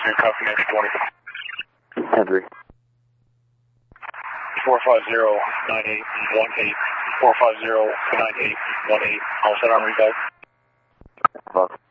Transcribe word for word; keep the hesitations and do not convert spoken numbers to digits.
You're copy next twenty. ten three. four five zero nine eight one eight. four five zero nine eight one eight. All set on repo. Fuck.